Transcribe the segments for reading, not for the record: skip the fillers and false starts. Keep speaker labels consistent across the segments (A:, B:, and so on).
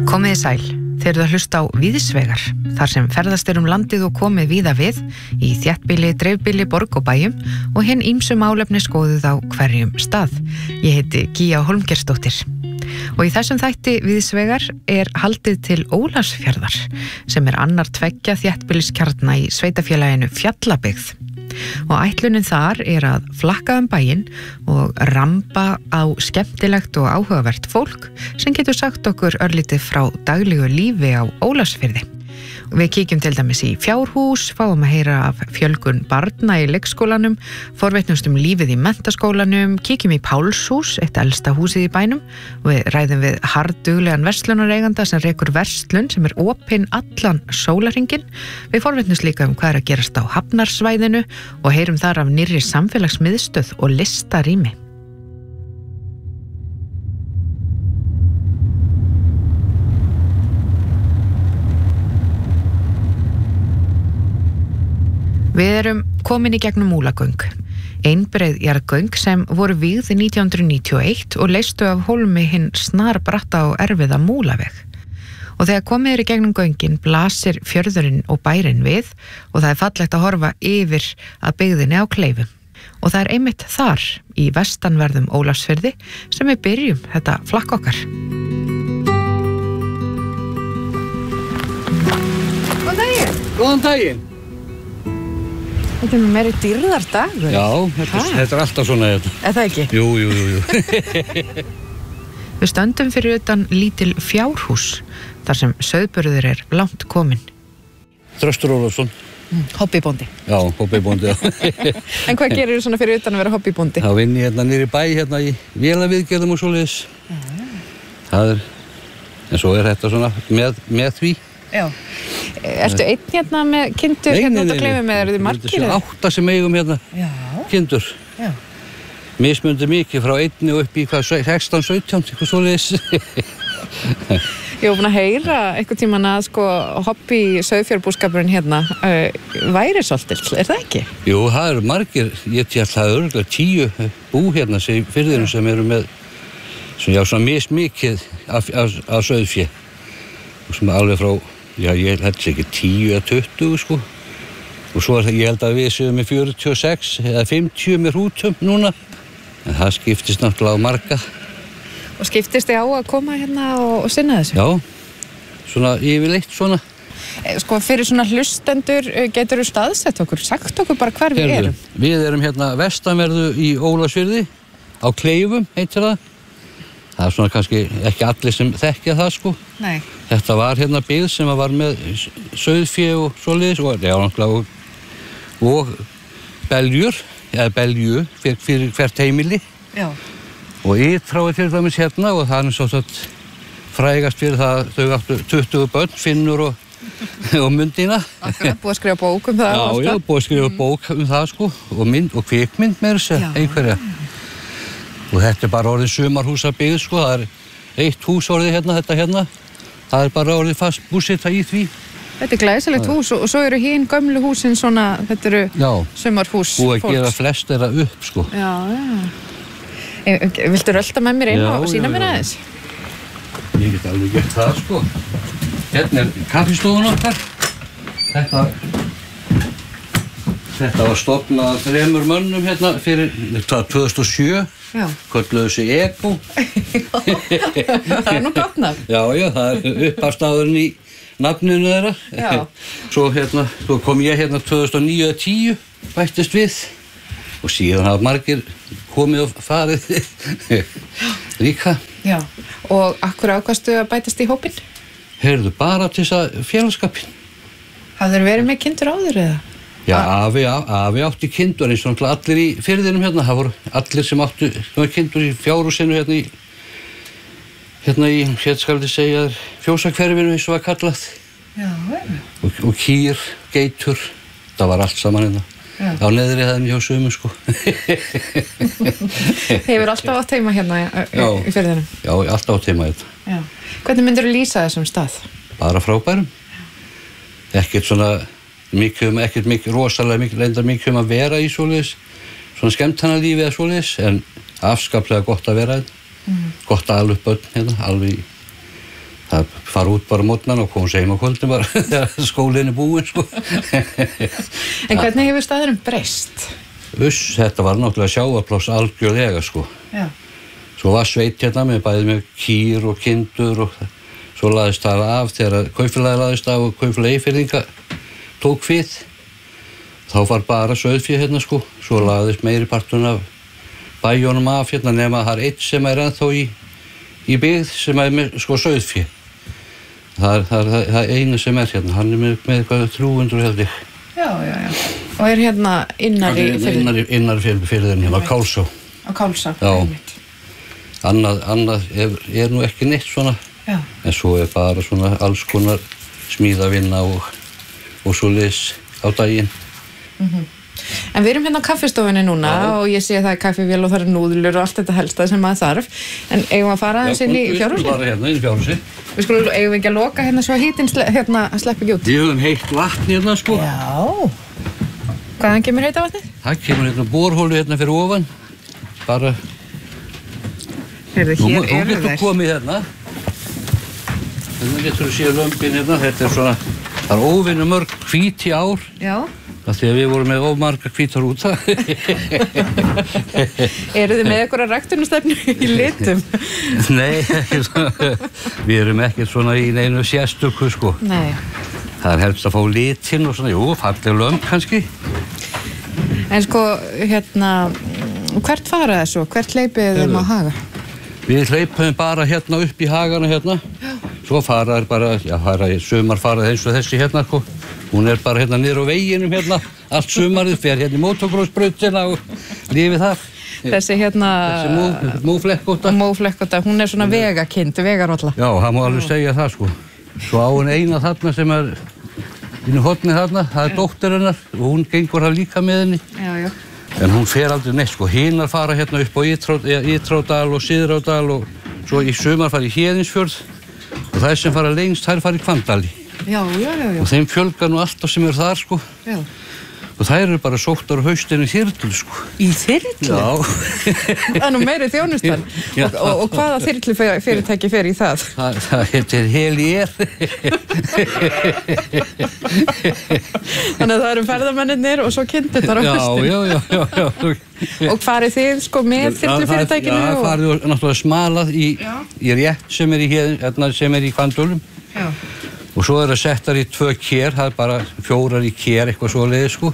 A: Komiði sæl, þeir eru að hlusta á Víðsvegar, þar sem ferðast landið og komið víða við, í þéttbýli, dreifbýli, borg og bæjum og hinn ýmsu málefni skoðuð á hverjum stað. Ég heiti Gíja Hólmgeirsdóttir. Og í þessum þætti Víðsvegar haldið til Ólafsfjarðar, sem annar tveggja þéttbýliskjarna í sveitafélaginu Fjallabyggð. Og ætlunin þar að flakka bæinn og ramba á skemmtilegt og áhugavert fólk sem getur sagt okkur örlítið frá daglegu lífi á Ólafsfirði. Við kíkjum til dæmis í fjárhús, fáum að heyra af fjölgun barna í leikskólanum, forvitnumst lífið í menntaskólanum, kíkjum í Pálshús, eitt elsta húsið í bænum, og við ræðum við harðduglegan verslunareiganda sem rekur verslun sem opin allan sólarhringinn. Við forvitnumst líka hvað að gerast á hafnarsvæðinu og heyrum þar af nýrri samfélagsmiðstöð og listarými. Við erum komin í gegnum Múlagöng, einbreið jarðgöng sem voru vígð 1991 og leystu af hólmi hinn snarbratta og erfiða Múlaveg. Og þegar komið í gegnum göngin blasir fjörðurinn og bærinn við og það fallegt að horfa yfir að byggðinni á Kleifum. Og það einmitt þar, í vestanverðum Ólafsfirði, sem við byrjum þetta flakk okkar. Góðan daginn!
B: Góðan daginn!
A: Þetta meiri dýrðardagur.
B: Já, þetta alltaf svona þetta.
A: Það ekki?
B: Jú.
A: Við stöndum fyrir utan lítil fjárhús, þar sem sauðburður langt kominn.
B: Þröstur Ólafsson.
A: Hobbybóndi.
B: Já, hobbybóndi, já.
A: En hvað gerir þú svona fyrir utan að vera hobbybóndi?
B: Það vinn ég niður í bæ, í vélaviðgerðum og svoleiðis. Það en svo þetta svona með því. Já.
A: Ertu einn með kindur út á Kleifum eða eru þið margir?
B: Þetta er 8 sem eigum kindur. Já. Mismundi mikið frá 1 og upp í 16, 17, eitthvað svoleiðis.
A: Ég var búin að heyra einhvern tímann að hobby sauðfjárbúskapurinn væri svolítill, það ekki?
B: Jú, það eru margir, ég tel það örugglega 10 bú sem firðinu sem eru með svona mismikið af sauðfé. Og sem alveg frá ég held ekki 10 eða 20 og svo ég held að við séum með 46 eða 50 með hrútum núna en það skiptist náttúrulega á marga.
A: Og skiptist þið á að koma og sinna þessu?
B: Já, svona yfirleitt svona.
A: Fyrir svona hlustendur getur þú staðsett okkur, sagt okkur bara hvar við erum?
B: Við erum vestanverðu í Ólafsfirði, á Kleifum heitir það. Það er svona kannski ekki allir sem þekkja það
A: Nei.
B: Þetta var byggð sem var með sauðfé og svoleiðis og beljur, eða belju fyrir hvert heimili. Já. Og Ytrá til dæmis og það svo frægast fyrir það þau áttu 20 börn, Finnur og Mundína.
A: Akkurat, búið að skrifa bók það.
B: Já, búið að skrifa bók það og kvikmynd með þessu, einhverja. Og þetta bara orðið sumarhúsabyggð, það er 1 hús orðið þetta. Það er bara orðið fast búseta í því.
A: Þetta er glæsilegt hús og svo eru hinn gömlu húsin svona, þetta eru sumarhús fólks.
B: Búið að gera flest þeirra upp,
A: Já. Viltu rölda með mér inn og sýna mér aðeins?
B: Ég get alveg gert það, Hérna er kaffistofan okkar. Þetta var stofnað af 3 mönnum fyrir 2007. Já. Kölluðu sig EBO.
A: Það er nú gott nafn.
B: Já, það er upphafsstaðurinn í nafninu þeirra. Já. Svo kom ég 2009-10, bættist við. Og síðan hafa margir komið og farið líka. Já.
A: Og akkur ákvaðstu að bætast í hópinn?
B: Heyrðu, bara til þess að félagskapinn.
A: Hafðir verið með kindur áður eða?
B: Já, afi átti kindur eins og allir í firðinum það voru allir sem áttu kindur í fjárhúsinu skal ég segja fjósakverfinu eins og var kallað. Já. Og kýr, geitur, það var allt saman á neðri hæðinni hjá sumum
A: Hefur alltaf átt heima í firðinum?
B: Já, alltaf átt heima
A: Já. Hvernig myndirðu lýsa þessum stað?
B: Bara frábærum. Ekkert svona rosalega mikið að vera í svoleiðis, svona skemmtanalífi eða svoleiðis, en afskaplega gott að vera gott að ala upp börn alveg það fara út bara mótnan og koma heim á kvöldin bara þegar skólinn búinn, sko.
A: En hvernig hefur staðurinn breyst?
B: Þetta var náttúrulega sjávarpláss algjörlega, sko.
A: Já.
B: Svo var sveit hérna með bæði með kýr og kindur og svo laðist það af þegar kaupfélagið laðist af og kaupfélagið Eyfirðinga tók við. Þá var bara sauðfé hérna, sko. Svo laðist meiri partun af bæjónum af hérna nema það eitt sem ennþá í byggð sem með, sko, sauðfé. Það einu sem hérna. Hann með eitthvað 300 held ég.
A: Já. Og hérna innari
B: firðin hérna á Kálsá.
A: Á Kálsá.
B: Já. Annað nú ekki neitt svona.
A: Já.
B: En svo bara svona alls konar smíðavinna og svoleiðis á daginn.
A: En við erum hérna á kaffistofunni núna og ég sé að það kaffivél og það núðlur og allt þetta helsta sem maður þarf. En eigum að fara aðeins inn í fjárhúsið?
B: Já, bara hérna inn í fjárhúsið.
A: Við skulum, eigum við ekki að loka hérna svo að hitinn sleppi ekki út?
B: Við höfum heitt vatn hérna, sko.
A: Já. Hvaðan kemur heita vatnið?
B: Það kemur hérna borhólu hérna fyrir ofan. Bara...
A: Heyrðu, hér eru
B: Þú getur komið hérna. Hérna getur þú séð lömbin hérna. Þetta svona, það óvinnu mörg hvít í ár.
A: Já.
B: Það því að við vorum með ómarga hvítar út það.
A: Eru þið með einhverja ræktunarstefnu í litum?
B: Nei, við erum ekkert svona í neinu sérstöku, sko.
A: Nei.
B: Það helst að fá litinn og svona, jú, falleg lömb kannski.
A: En sko, hérna, hvert fara þessu? Hvert hleypið þeim á Haga?
B: Við hleypum bara hérna upp í Hagana hérna. Svo fara bara, sumar fara eins og þessi hérna, sko. Hún bara hérna niður á veginum hérna, allt sumarið, fer hérna í motocrossbrautina og lifið þar.
A: Þessi hérna...
B: Þessi móflekkóta.
A: Móflekkóta, hún svona vegakind, vegarrolla.
B: Já, það má alveg segja það, sko. Svo á hún eina þarna sem inn í hornið þarna, það dóttir hennar og hún gengur það líka með henni.
A: Já.
B: En hún fer aldrei neitt, sko. Hinar fara hérna upp á Ytrárdal og Syðrárdal og svo í sumar fara í Héðinsfjörð og þær sem fara lengst, þær fara í Hvanndali.
A: Já.
B: Og þeim fjölgar nú alltaf sem þar, sko. Já. Og þær eru bara sóttar á haustinu í þyrlu, sko. Í þyrlu? Já.
A: Það nú meiri þjónustan. Og hvaða þyrlufyrirtæki fer í það?
B: Það heitir Helier.
A: Þannig að það eru ferðamennirnir og svo kindurnar á haustinu. Já. Og farið þið, sko, með þyrlufyrirtækinu?
B: Já, farið náttúrulega smalað í rétt sem í Hvanndölum. Já. Og svo það settar í 2 kér, það bara 4 í kér, eitthvað svoleiðis, sko.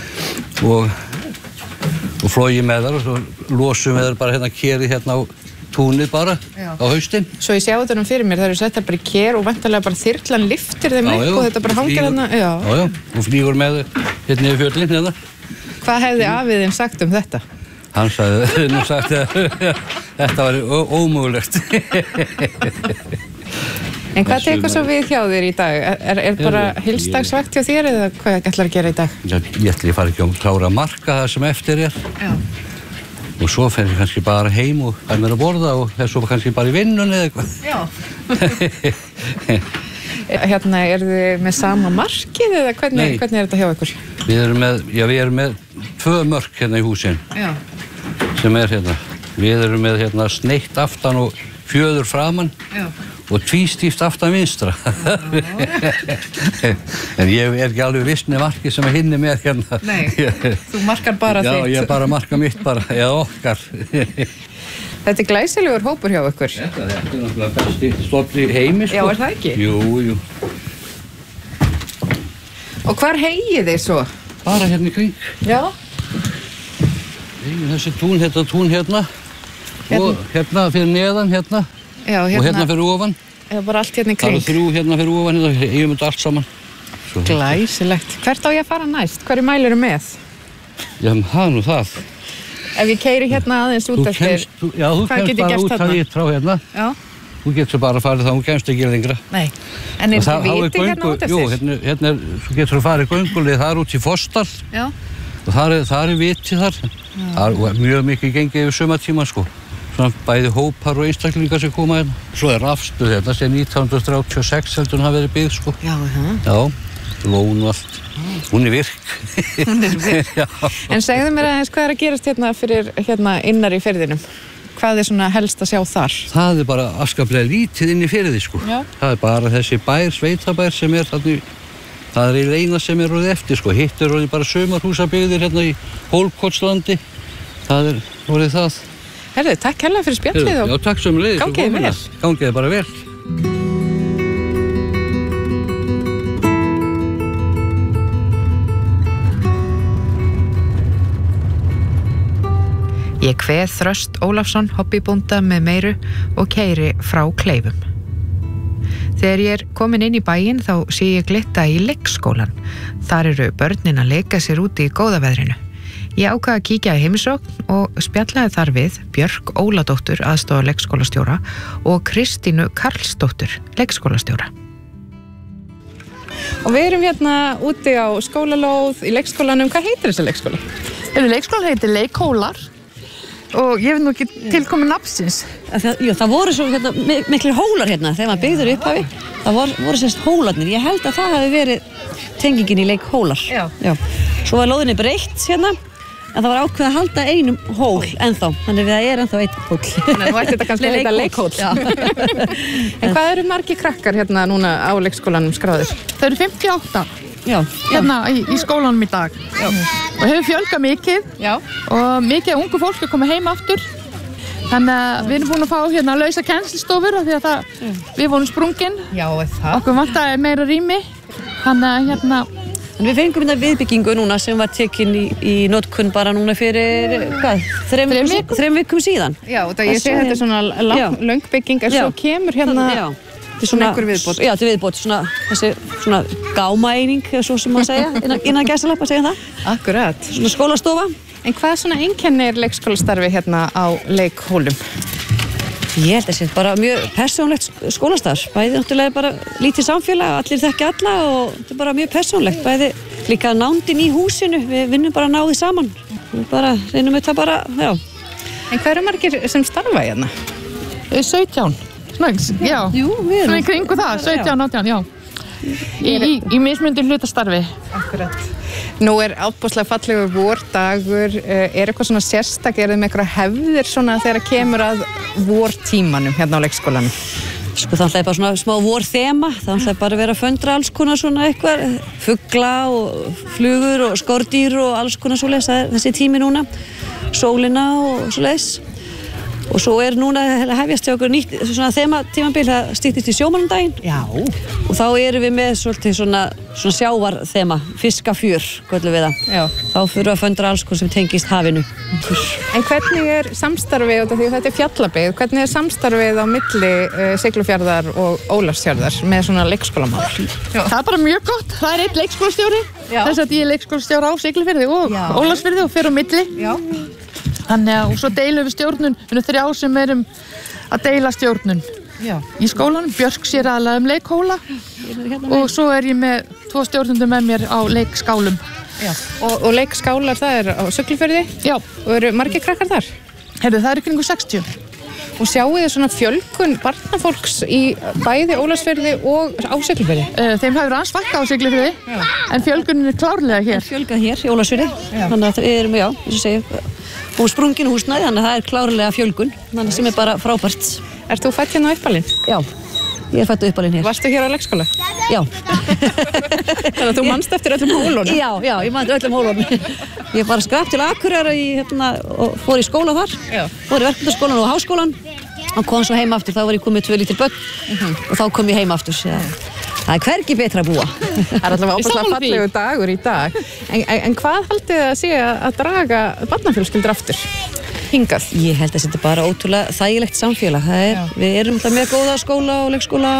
B: Og flogið með þar og svo losum við þar bara hérna kérið hérna á túnið bara á haustinn. Svo
A: ég sjá þetta fyrir mér, það eru settar bara í kér og væntanlega bara þyrlan lyftir þeim upp og þetta bara hangir hérna. Já,
B: og flýgur með hérna yfir fjöllin hérna.
A: Hvað hefði afiðinn sagt um þetta?
B: Hann sagði nú sagt að þetta var ómögulegt.
A: En hvað tekur svo við hjá þér í dag? Er bara heilsdagsvakt hjá þér eða hvað ætlar að gera í dag?
B: Ég ætla að fara ekki að klára að marka það sem eftir er. Já. Og svo fer ég kannski bara heim og fær mér að borða og fer svo kannski bara í vinnunni eða eitthvað. Já. Hérna,
A: þið með sama markið eða hvernig er þetta hjá ykkur?
B: Við erum með 2 mörk hérna í húsin. Já. Sem hérna. Við erum með hérna sneitt aftan og fjöður framan. Já. Og tvístíft aftan vinstra. En ég ekki alveg viss með markið sem hinn með hérna. Nei,
A: þú markar bara þitt.
B: Já, ég bara marka mitt bara, eða okkar.
A: Þetta glæsilegur hópur hjá ykkur.
B: Þetta er náttúrulega besti stofn í heimi, sko.
A: Já, er það ekki?
B: Jú.
A: Og hvar heyið þið svo?
B: Bara hérna í kring.
A: Já.
B: Þessi tún hérna. Og hérna fyrir neðan hérna.
A: Já,
B: og hérna fyrir ofan.
A: Eða bara allt hérna í kring.
B: Það eru 3 hérna fyrir ofan, ég myndi allt saman.
A: Glæsilegt. Hvert á ég að fara næst? Hverju mælirðu með?
B: Já, það nú það.
A: Ef ég keyri hérna aðeins út eftir, hvað get ég gert þarna?
B: Þú kemst bara út af Ytrá hérna. Já. Þú getur bara farið þá, þú kemst ekki lengra.
A: Nei. En er þið viti hérna út eftir?
B: Jú, hérna þú getur farið göngulið þar út í Fossdal. Já. Og þar er viti þar. Það er mjög mikið gengið yfir sumartíma, sko. Svona bæði hópar og einstaklingar sem koma hérna. Svo er rafstuð hérna sem 1936 heldur hún hafi verið byggð, sko. Já, lón og allt. Hún er virk.
A: Hún er virk. En segðu mér aðeins hvað er að gerast hérna fyrir innar í firðinum? hvað svona helst að sjá þar?
B: Það bara afskaplega lítið inn í Firði, sko.
A: Já.
B: Það bara þessi bær, sveitabær sem þannig, það eiginlega eina sem orðið eftir, sko. Hitt orðið bara sumarhúsabyggðir hérna í Hólkotslandi. Það orðið það.
A: Herðu, takk hérlega fyrir spjallið og
B: já, takk sömuleiðis.
A: Gangi vel.
B: Gangi bara vel.
A: Ég kveð Þröst Ólafsson, hobbybónda með meiru og keyri frá Kleifum. Þegar ég komin inn í bæinn þá sé ég glitta í leikskólan. Þar eru börnin að leika sér úti í góða veðrinu. Ég ákvað að kíkja í heimsókn og spjallaði þar við Björk Óladóttur, aðstoðar leikskólastjóra, og Kristínu Karlsdóttur, leikskólastjóra. Og við erum hérna úti á skólalóð í leikskólanum. Hvað heitir þessi leikskóla?
C: Leikskólan heitir Leikhólar. Og ég veit nú ekki tilkomin nafnsins.
D: Það voru svo miklir hólar hérna þegar maður byggður upphafi. Það voru sérst hólarnir. Ég held að það hafi verið tengingin í Leikhólar.
A: Já.
D: Svo var lóðinni breytt hérna, en það var ákveð að halda einum hól ennþá. Þannig að það er ennþá einn hól.
A: Þannig að nú ætti þetta kannski að heita Leikhól. En hvað eru margir krakkar hérna núna á leikskólanum skráðir?
C: Það eru 58.
D: Já.
C: Hérna í skólanum í dag. Já. Og hefur fjölgað mikið.
A: Já.
C: Og mikið ungu fólk er komið heim aftur. Þannig að við erum búin að fá hérna lausa kennslistofur af því að við vorum sprungin.
A: Já, það.
C: Okkur vantaði meira rými. Þannig að hérna...
D: En við fengum hérna viðbyggingu núna sem var tekin í notkun bara núna fyrir, þrem vikum síðan.
A: Já, og ég sé þetta svona löng bygging, en svo kemur hérna... Svona einhver viðbót.
D: Já, til viðbót, þessi svona gámaeining, svo sem maður segja, innan gæsalappa segja það.
A: Akkurat.
D: Svona skólastofa.
A: En hvað svona einkennir leikskólastarfi hérna á Leikhólum?
D: Ég held að þetta bara mjög persónlegt skólastarf. Bæði náttúrulega bara lítið samfélag, allir þekki alla og þetta er bara mjög persónlegt. Bæði líka nándin í húsinu, við vinnum bara náðið saman. Við bara reynum þetta bara, já.
A: En hvað eru margir sem starfa hérna?
C: 17. Já,
D: jú, við erum.
C: Svona í kringu það, 17, 18, já. Í mismunandi hlutastarfi.
A: Akkurat. Nú er ábúðslega fallegur vordagur. Er eitthvað svona sérstak, er þið með eitthvað hefðir svona þegar kemur að vortímanum hérna á leikskólanum?
D: Sko það ætlaði bara svona smá vorþema, það ætlaði bara að vera að föndra alls konar svona eitthvað, fugla og flugur og skordýr og alls konar svoleiðis, þessi tími núna, sólina og svoleiðis. Og svo núna að hefjast hjá okkur nýtt svona tímabil, það styttist í sjómannadaginn.
A: Já.
D: Og þá erum við með svolítið svona sjávarþema, fiskafjör, köllum við það.
A: Já.
D: Þá fyrir við að föndra alls sem tengist hafinu.
A: En hvernig er samstarfið, því þetta er fjallabyggð, hvernig er samstarfið á milli Siglufjarðar og Ólafsfjarðar með svona leikskólamál?
C: Það er bara mjög gott. Það er einn leikskólastjóri. Þess að ég er leikskólastjóri á Siglufirði og Ólafsfirði og fer á milli. Já. Þannig að, og svo deilum við stjórnun, við erum 3 sem erum að deila stjórnun í skólanum. Björk sér aðalega Leikhóla og svo er ég með 2 stjórnundur með mér á leikskálum.
A: Já. Og leikskálar, það er á Siglufirði? Já. Og eru margir krakkar þar?
C: Heyrðu, það er kringu 60.
A: Og sjáu þið svona fjölgun barnafólks í bæði Ólafsfirði og á Siglufirði?
C: Þeim hefur aðeins fækkað á Siglufirði, en fjölgunin er klárlega hér.
D: Fjölgað hér í Ólafsfirði, þannig að við erum, eins og segja, hún sprungin húsnæði, þannig að það er klárlega fjölgun, þannig sem er bara frábært.
A: Ert þú fædd hérna á Uppalinn?
D: Já, ég er fædd á Uppalinn hér.
A: Varstu hér á leikskóla?
D: Já.
A: Þannig að þú manst eftir öllum hólunum?
D: Já, ég man eftir öllum hólunum. Ég bara skrapp til Akureyrar og fór í skóla þar, fór í verkmyndaskólan og háskólan og kom svo heim aftur, þá var ég komið 2 lítil börn og þá kom ég heim aftur. Það er hvergi betra að búa.
A: Það er alltaf ábúðslega fallegu dagur í dag. En hvað haldið þið að sé að draga barnafjölskyldur aftur hingað?
D: Ég held að þetta er bara ótrúlega þægilegt samfélag. Við erum alltaf með góða skóla og leikskóla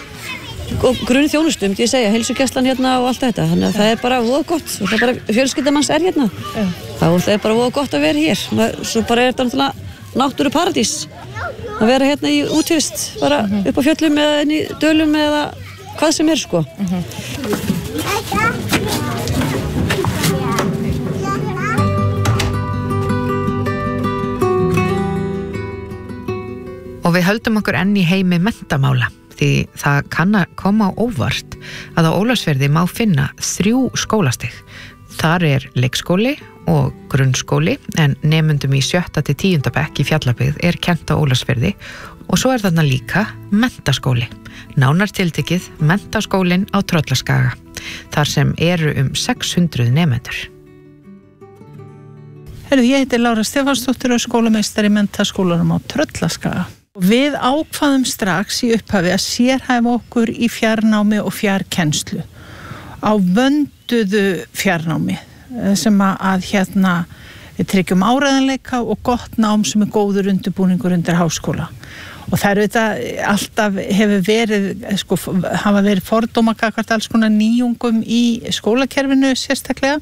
D: og grunnþjónustu, myndi ég segja, heilsugæslan hérna og allt þetta. Þannig að það er bara voða gott. Og það er bara fjölskyldamanns er hérna. Það er bara voða gott að vera hér. Svo bara er þetta náttúrulega náttúruparadís að vera hérna í útivist, bara upp á fjöllum eða inn í dölum eða hvað sem er, sko.
A: Og við höldum okkur enn í heimi menntamála, því það kann að koma á óvart að á Ólafsfirði má finna 3 skólastig. Þar er leikskóli og grunnskóli en nemendum í 7. til 10. bekk í Fjallabyggð kennt á Ólafsfirði og svo þarna líka menntaskóli. Nánar tiltekið menntaskólinn á Tröllaskaga, þar sem eru 600 nemendur.
E: Ég heiti Lára Stefánsdóttir og skólameistari í menntaskólanum á Tröllaskaga. Við ákvaðum strax í upphafi að sérhæfa okkur í fjarnámi og fjarkennslu á vönduðu fjarnámi sem að við tryggjum áreiðanleika og gott nám sem góður undirbúningur undir háskóla. Og það þetta alltaf hafa verið fordóma gagnvart alls konar nýjungum í skólakerfinu sérstaklega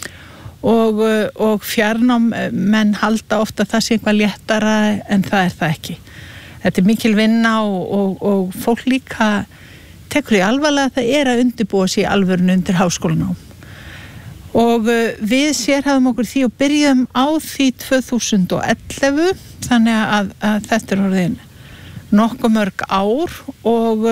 E: og fjarnám menn halda ofta það sé eitthvað léttara en það það ekki. Þetta mikil vinna og fólk líka tekur í alvarlega að það að undirbúa sig í alvörinu undir háskólanám. Og við sérhæfum okkur því og byrjum á því 2011 þannig að þetta orðin nokkuð mörg ár og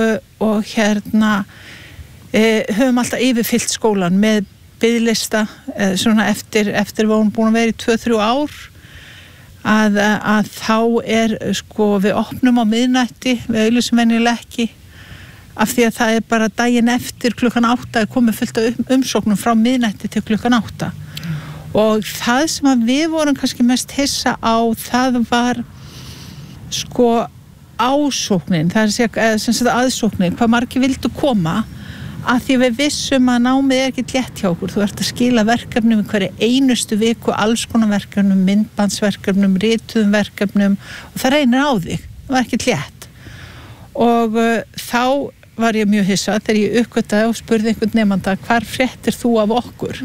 E: höfum alltaf yfirfyllt skólan með biðlista svona eftir við vorum búin að vera í 2-3 ár að þá við opnum á miðnætti, við auglýsum venjulega ekki af því að það bara daginn eftir klukkan 8 komið fullt af umsóknum frá miðnætti til klukkan 8 og það sem að við vorum kannski mest hissa á það var ásóknin, það aðsóknin, hvað margir vildu koma að því við vissum að námið ekki létt hjá okkur. Þú ert að skila verkefnum í hverju einustu viku, alls konar verkefnum, myndbandsverkefnum, rituðum verkefnum og það reynir á þig. Það var ekki létt. Og þá var ég mjög hissa þegar ég uppgötaði og spurði einhvern nemanda hvar fréttir þú af okkur?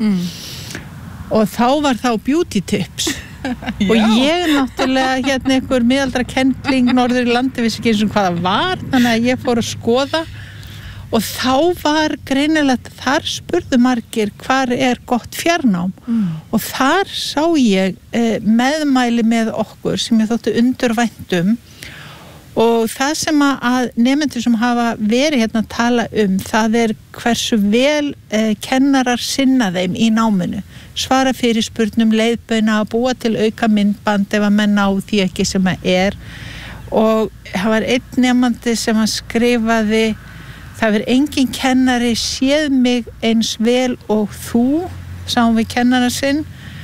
E: Og þá var þá beauty tips. Og ég náttúrulega einhver miðaldra kempling norður í landi vissi ekki eins og hvað það var, þannig að ég fór að skoða og þá var greinilegt þar spurðu margir hvar gott fjarnám og þar sá ég meðmæli með okkur sem ég þótti undurvæntum og það sem að nemendur sem hafa verið hérna að tala það hversu vel kennarar sinna þeim í náminu, svara fyrir spurnum, leiðbeina að búa til auka myndband ef að menn á því ekki sem að og það var einn nemandi sem að skrifaði það engin kennari séð mig eins vel og þú, sáum við kennara sinn,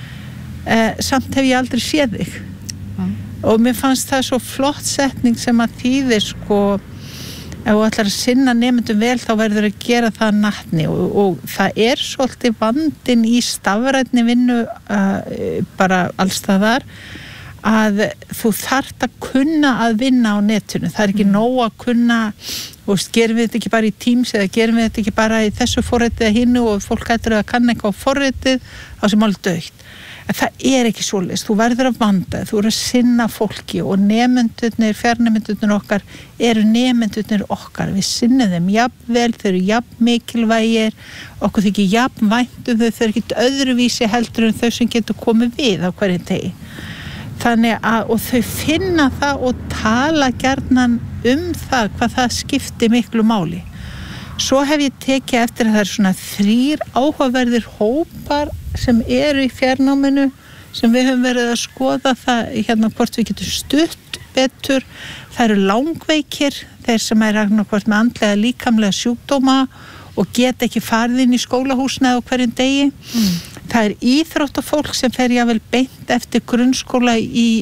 E: samt hef ég aldrei séð þig. Og mér fannst það svo flott setning sem að þýðir ef þú ætlar að sinna nemendum vel þá verður að gera það natni og það svolítið vandinn í stafrænni vinnu bara alls staðar að þú þarft að kunna að vinna á netinu. Það ekki nóg að kunna gerum við þetta ekki bara í Teams eða gerum við þetta ekki bara í þessu forritið eða hinnu og fólk ætlar að kanna eitthvað á forritið þá sem alveg dautt. En það ekki svoleiðis, þú verður að vanda, þú að sinna fólki og nemendurnir, fjarnemendurnir okkar nemendurnir okkar, við sinnum þeim jafnvel, þau jafn mikilvægir, okkur þykir jafn væntum þau ekki öðruvísi heldur en þau sem getur komið við á hverjum degi. Þannig að, og þau finna það og tala gjarnan það, hvað það skiptir miklu máli. Svo hef ég tekið eftir að það svona 3 áhugaverðir hópar sem í fjarnáminu sem við höfum verið að skoða það hvort við getum stutt betur. Það langveikir, þeir sem hvort með andlega líkamlega sjúkdóma og geta ekki farið inn í skólahúsnæði á hverjum degi. Það íþróttafólk sem fer jável beint eftir grunnskóla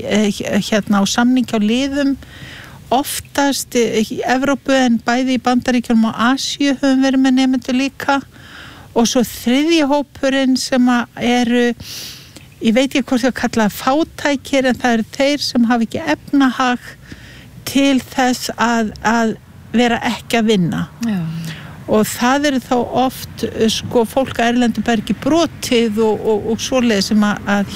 E: á samningi á liðum. Oftast í Evrópu en bæði í Bandaríkjunum og Asíu höfum verið með nemendur líka og svo 3. hópurinn sem ég veit ekki hvort þau kalla fátækir en það þeir sem hafa ekki efnahag til þess að vera ekki að vinna. Já. Og það þá oft fólk að erlendu bergi brotið og svoleið sem að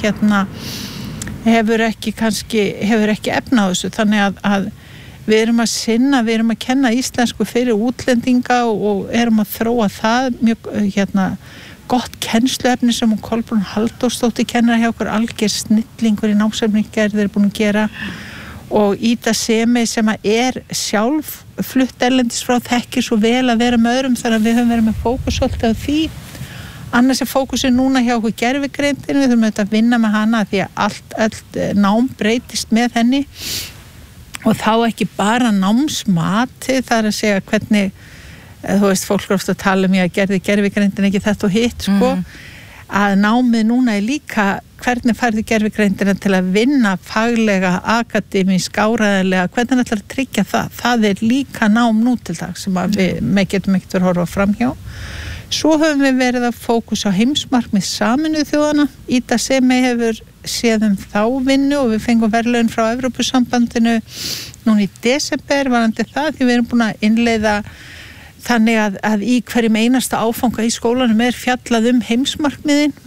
E: hefur ekki efna á þessu þannig að við erum að sinna, við erum að kenna íslensku fyrir útlendinga og erum að þróa það mjög gott kennsluefni sem Kolbrún Halldórsdóttir kennar hjá okkur alger snillingur í námsefningerð búin að gera og Ída Semi sem sjálf flutt erlendis frá þekkir svo vel að vera með öðrum þannig að við höfum verið með fókus svolítið á því Annars fókusin núna hjá okkur gervigreindin, við þurfum að vinna með hana því að allt nám breytist með henni og þá ekki bara námsmati, það að segja hvernig, þú veist, fólk ofta að tala um ég að gervigreindin ekki þetta og hitt, sko, að námið núna líka hvernig færðu gervigreindina til að vinna faglega, akademísk, áræðilega, hvernig ætlar að tryggja það? Það líka nám nú til dag sem að við getum ekkert verið að horfa framhjá. Svo höfum við verið að fókusa á heimsmarkmið Sameinuðu þjóðanna. Ida Semi hefur séð þá vinnu og við fengum verðlaun frá Evrópusambandinu núna í desember varandi það því við erum búin að innleiða þannig að í hverjum einasta áfanga í skólanum fjallað heimsmarkmiðin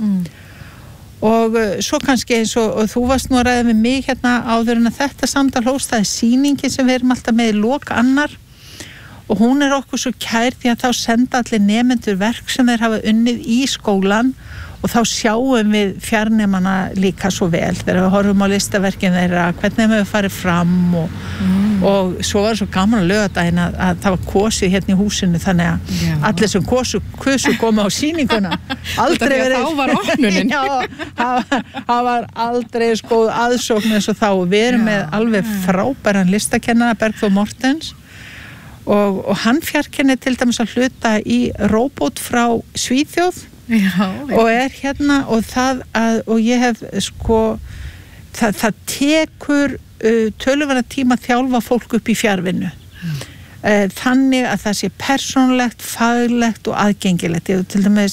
E: og svo kannski eins og þú varst nú að ræða með mig hérna áður en að þetta samtal hófst, það sýningin sem við erum alltaf með í lok annar og hún okkur svo kær því að þá senda allir nemendur verk sem þeir hafa unnið í skólan og þá sjáum við fjarnemana líka svo vel þegar við horfum á listaverkin þeirra, hvernig við farið fram og svo var svo gaman að laugardaginn að það var kosið hérna í húsinu þannig að allir sem kusu koma á sýninguna aldrei verið
C: þá var opnunin
E: það var aldrei skoð aðsókn eins og þá og við erum með alveg frábæran listakennara Bergþór Mortens og hann fjarkenni til dæmis að hluta í róbót frá Svíþjóð og hérna og ég hef sko það tekur töluverðan tíma að þjálfa fólk upp í fjarvinnu þannig að það sé persónulegt, faglegt og aðgengilegt til dæmis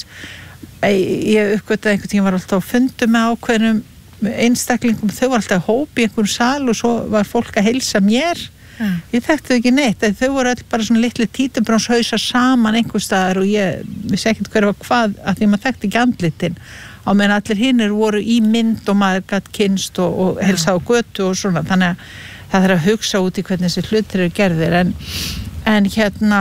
E: ég uppgötaði einhvern tíma var alltaf að funda með ákveðnum einstaklingum, þau var alltaf hóp í einhvern sal og svo var fólk að heilsa mér ég þekkti þau ekki neitt þau voru öll bara svona litli títubrjónshausar saman einhvers staðar og ég vissi ekkert hver var hvað að því maður þekkti ekki andlitin á meðan allir hinnir voru í mynd og maður gat kynst og heilsa á götu og svona þannig að það þarf að hugsa út í hvernig þessi hlutir gerðir en hérna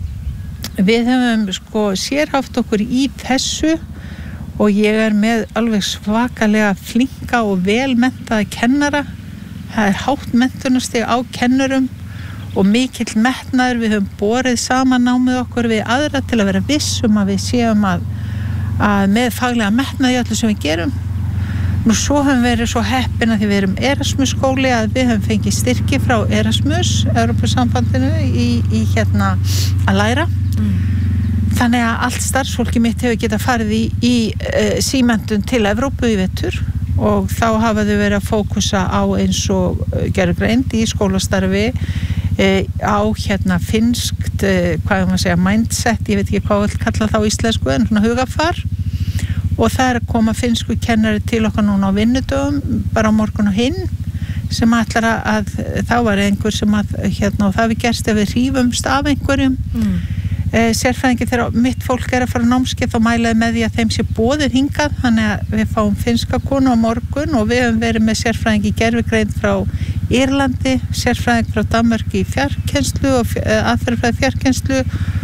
E: við höfum sko sérhaft okkur í þessu og ég með alveg svakalega flinka og velmenntaða kennara það hátt menntunarstig á kennurum og mikill metnaður við höfum borið saman námið okkur við aðra til að vera vissum að við séum að með faglega metnaði öllu sem við gerum nú svo höfum við verið svo heppin að því við erum Erasmus skóli að við höfum fengið styrki frá Erasmus Evrópusambandinu í hérna að læra þannig að allt starfsfólki mitt hefur getað farið í símenntun til Evrópu í vetur og þá hafa þau verið að fókusa á eins og gervigreind í skólastarfi á hérna finnskt hvað maður segja, mindset, ég veit ekki hvað við kalla það á íslensku en svona hugafar og það að koma finnsku kennari til okkar núna á vinnudögum bara á morgun og hinn sem ætlar að þá var einhver sem að hérna og það við gerst ef við hrífumst af einhverjum sérfræðingi þegar mitt fólk að fara námskeið þá mælaði með því að þeim sé boðið hingað þannig að við fáum finnska konu á morgun og við höfum verið með sérfræðingi í gervigreind frá Írlandi sérfræðing frá Danmörku í fjarkennslu og aðferðafræði fjarkennslu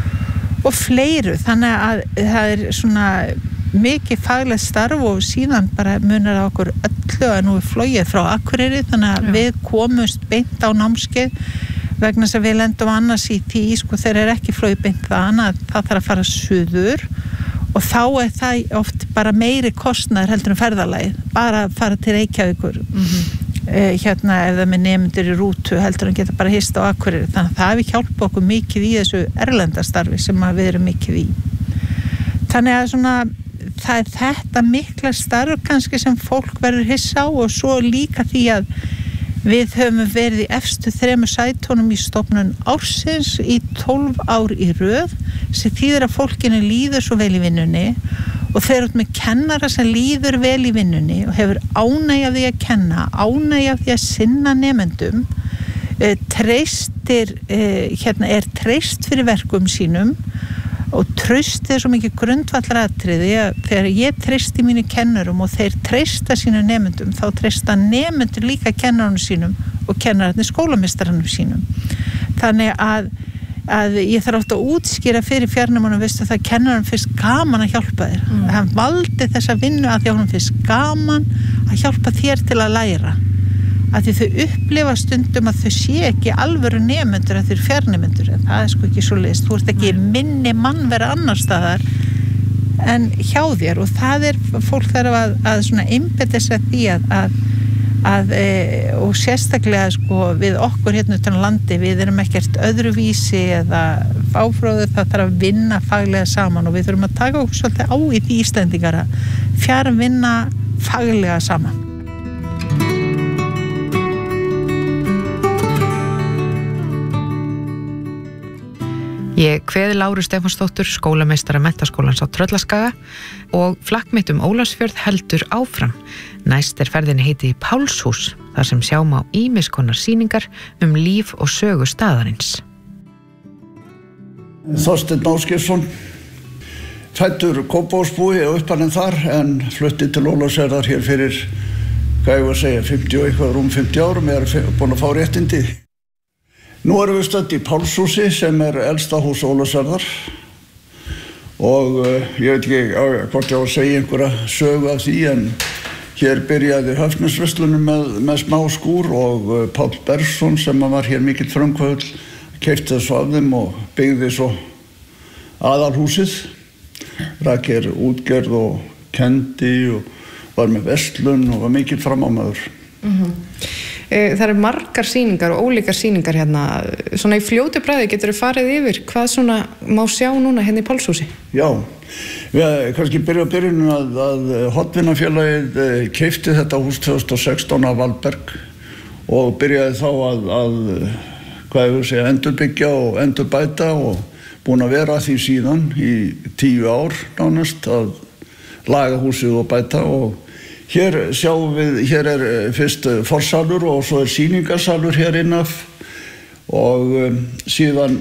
E: og fleiru þannig að það svona mikið faglegt starf og síðan bara munar á okkur öllu að nú flogið frá Akureyri þannig að við komumst beint á námskeið vegna þess að við lendum annars í því sko þeir ekki flogið beint það þarf að fara suður og þá það oft bara meiri kostnaður heldur en ferðalagið bara að fara til Reykjavíkur hérna ef það með nemendur í rútu heldur en geta bara hist á Akureyri þannig að það hefur hjálpað okkur mikið í þessu erlendastarfi sem við erum mikið í þannig að svona það þetta mikla starf kannski sem fólk verður hissa á og svo líka því að við höfum verið í efstu 3 sætunum í stofnun ársins í 12 ár í röð sem þýðir að fólkinu líður svo vel í vinnunni og þeir eru með kennara sem líður vel í vinnunni og hefur ánægja því að kenna, ánægja því að sinna nemendum treystir treyst fyrir verkum sínum og traust svo mikið grundvallaratriði að þegar ég treysti mínu kennurum og þeir treysta sínu nemendum þá treysta nemendur líka kennarunum sínum og kennararnir skólameistaranum sínum þannig að ég þarf átt að útskýra fyrir fjarnemunum veistu það kennarum finnst gaman að hjálpa þér hann valdi þessa vinnu að því að hann finnst gaman að hjálpa þér til að læra að því þau upplifa stundum að þau sé ekki alvöru nemendur að þau eru fjarnemendur en það sko ekki svoleiðis, þú ert ekki minni mann vera annar staðar en hjá þér og það fólk þarf að svona einbeita sér því og sérstaklega sko við okkur hérna utan á landi, við erum ekkert öðruvísi eða áfróður, það þarf að vinna faglega saman og við þurfum að taka okkur svolítið á í því Íslendingar að fjarvinna faglega saman.
A: Ég kveði Láru Stefánsdóttur, skólameistara Menntaskólans á Tröllaskaga og flakk mitt Ólafsfjörð heldur áfram. Næst ferðinni heiti Pálshús, þar sem sjá má ýmiss konar sýningar líf og sögu staðarins.
F: Þorsteinn Ásgeirsson, fæddur Kópavogsbúi og uppalinn þar en flutti til Ólafsfjarðar hér fyrir, hvað ég var að segja, 50 og eitthvað, rúm 50 árum, búin að fá réttindi. Nú erum við stödd í Pálshúsi sem elsta hús Ólafsfjarðar og ég veit ekki hvort ég á að segja einhverja sögu af því en hér byrjaði Höfnesverslunum með smá skúr og Páll Bergsson sem var hér mikill frumkvöðull keypti þessu af þeim og byggði svo aðalhúsið, rak hér útgerð og kendi og var með verslun og var mikill framámaður.
C: Það eru margar sýningar og ólíkar sýningar hérna. Svona í fljótu bragði getur farið yfir hvað svona má sjá núna hérna í Pálshúsi?
F: Já, við kannski byrja á byrjunum að Hollvinafélagið keypti þetta hús 2016 af Valberg og byrjaði þá að endurbyggja og endurbæta og búin að vera því síðan í 10 ár nánast að laga húsið og bæta og hér sjáum við, hér fyrst forsalur og svo sýningarsalur hér innaf og síðan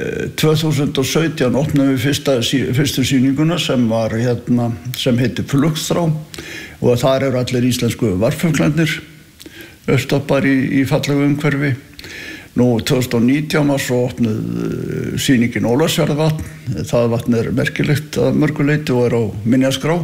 F: 2017 opnaðum við fyrstu sýninguna sem var hérna, sem heitir Flugþrá og þar allir íslensku varffuglarnir uppstoppar í fallegu umhverfi. Nú 2019 var svo opnuð sýningin Ólafsfjarðarvatn, það vatn merkilegt að mörgu leyti og á minjaskrá.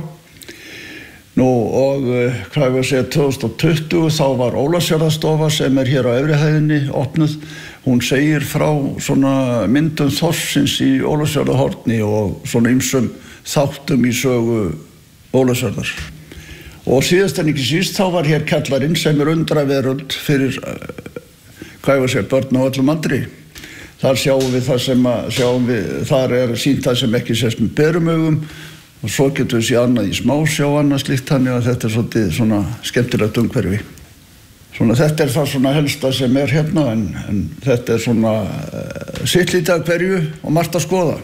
F: Nú og hvað ég var að segja 2020 þá var Ólafsfjarðarstofa sem hér á efri hæðinni opnuð. Hún segir frá svona myndum þorsins í Ólafsfjarðarhorni og svona ýmsum þáttum í sögu Ólafsfjarðar. Og síðast en ekki síst þá var hér kjallarinn sem undraveröld fyrir hvað ég var að segja börn á öllum aldri. Þar sjáum við þar sýnt það sem ekki sést með berum augum. Og svo getur við séð annað í smásjá og annað slíkt þannig að þetta svolítið svona skemmtilegt umhverfi. Svona þetta það svona helsta sem hérna en þetta svona sitt lítið af hverju og margt að skoða.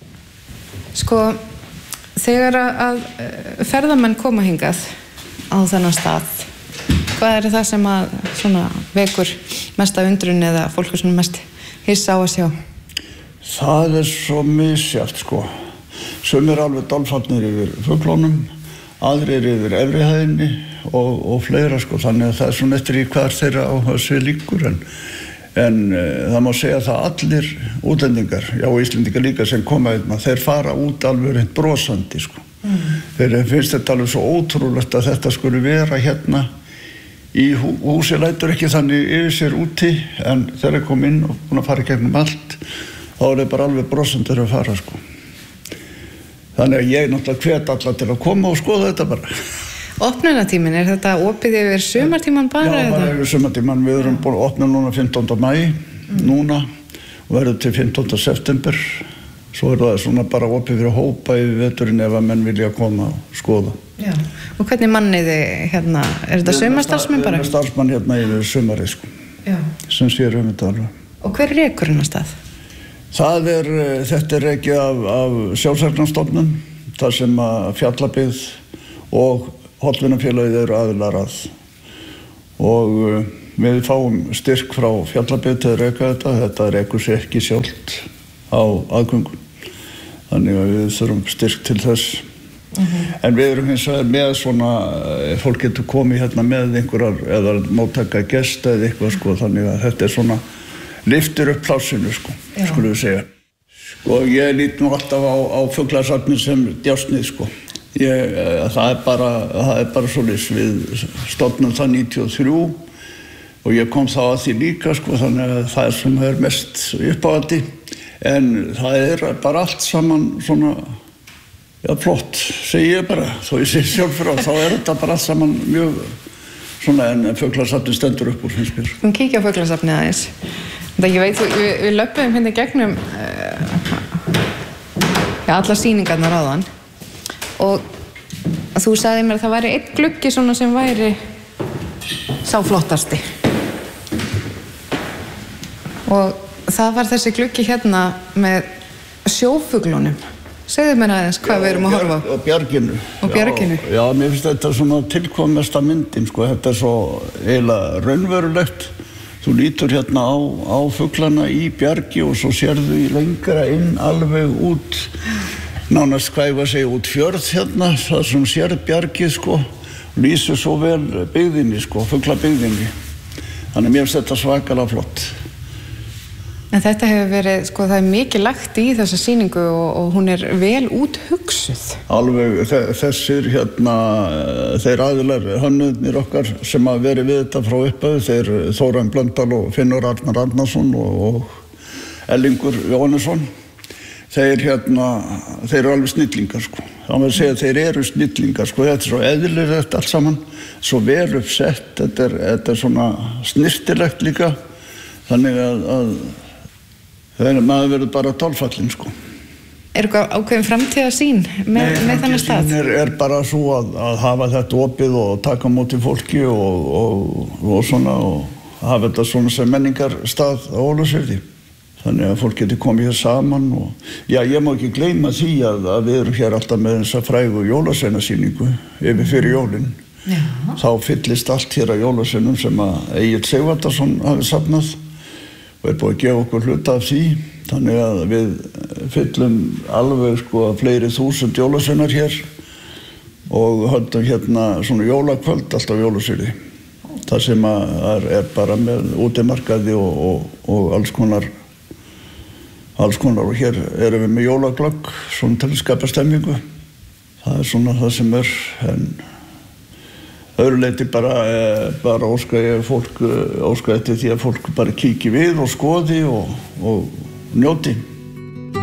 C: Sko, þegar að ferðamenn koma hingað á þennan stað, hvað það sem að svona vekur mest af undrun eða fólk svona mest hissa á að sjá?
F: Það svo misjafnt sko. Sumir alveg dolfallnir yfir fuglunum, aðrir yfir efri hæðinni og fleira sko, þannig að það svona eftir í hver þeirra á svið líkur en það má segja það allir útlendingar, já Íslendingar líka sem koma hérna, þeir fara út alveg reynd brosandi sko. Þeir finnst þetta alveg svo ótrúlegt að þetta skuli vera hérna í húsi lætur ekki þannig yfir sér úti en þeir kom inn og búin að fara gegnum allt, þá þeir bara alveg brosandi að fara sko. Þannig að ég náttúrulega hvet alla til að koma og skoða þetta bara.
C: Opnunartíminn, þetta opið yfir sumartíman bara?
F: Já, bara yfir sumartíman. Við erum búin að opna núna 15. maí, núna, og verður til 15. september. Svo það svona bara opið fyrir hópa yfir veturinn ef að menn vilja koma og skoða.
C: Já, og hvernig manniði hérna, þetta sumarstarfsmenn bara?
F: Starfsmann hérna yfir sumarið, sko.
C: Já.
F: Sem sér þetta alveg.
C: Og hver rekur hann á stað?
F: Þetta rekið af sjálfseignarstofnun, þar sem að Fjallabyggð og Hollvinafélagið eru aðilar að. Og við fáum styrk frá Fjallabyggð til að reka þetta rekur sér ekki sjálft á aðgöngum. Þannig að við þurfum styrk til þess. En við erum hins vegar með svona, fólk getur komið hérna með einhverjar, eða móttaka gesta eða eitthvað sko, þannig að þetta svona lyftir upp plásinu sko, skulum við segja. Sko ég lít nú alltaf á fuglasafnið sem djásnið sko. Það bara svoleiðis, við stofnum það 93 og ég kom þá að því líka sko, þannig að það sem mest uppáhaldi. En það bara allt saman svona Já, flott, segi ég bara, þó ég sé sjálf frá, þá þetta bara allt saman mjög svona en fuglasafnið stendur upp úr, finnst mér.
C: Kíkja á fuglasafnið aðeins. Ég veit, við löpum hérna gegnum alla sýningarnar áðan og þú sagði mér að það væri einn gluggi svona sem væri sá flottasti. Og það var þessi gluggi hérna með sjófuglunum. Segðu mér aðeins hvað við erum að horfa á.
F: Og bjarginu.
C: Og bjarginu.
F: Já, mér finnst þetta svona tilkomasta myndin, sko. Þetta svo eiginlega raunverulegt. Þú lítur hérna á fuglana í bjargi og svo sérðu í lengra inn alveg út, nánast hvað ég var að segja, út fjörð hérna, það sem sér bjargið, sko. Lýsir svo vel byggðinni, sko, fuglabyggðinni. Þannig mér finnst þetta svakalega flott.
C: En þetta hefur verið, sko, það mikið lagt í þessa sýningu og hún vel úthugsuð.
F: Alveg, þessir hérna, þeir aðilar, hönnuðnir okkar sem hafa verið við þetta frá upphæðu, þeir Þórarinn Blöndal og Finnur Arnar Arnarsson og Ellingur Jóhannesson, þeir eru alveg snillingar, sko. Það maður segja að þeir eru snillingar, sko. Þetta svo eðlilegt allt saman, svo vel uppsett, þetta svona snirtilegt líka, þannig að maður verður bara tólfallinn, sko.
C: Eitthvað ákveðin framtíðarsýn með þennan stað?
F: Nei, framtíðarsýn bara svo að hafa þetta opið og taka á móti fólki og svona og hafa þetta svona sem menningarstað á Ólafsfirði. Þannig að fólk getur komið hér saman og já, ég má ekki gleyma því að við erum hér alltaf með þessa frægu jólasveinasýningu yfir fyrir jólin. Já. Þá fyllist allt hér af jólasveinum sem að Egill Sigvaldason hafi safnað og búið að gefa okkur hluta af því, þannig að við fyllum alveg, sko, fleiri 1000 jólasveinar hér og höldum hérna svona jólakvöld alltaf á Ólafsfirði. Það sem bara með útimarkaði og alls konar og hér erum við með jólaglögg, svona til að skapa stemmingu. Það svona það sem en öðru leyti bara óska eftir því að fólk bara kíki við og skoði og njóti.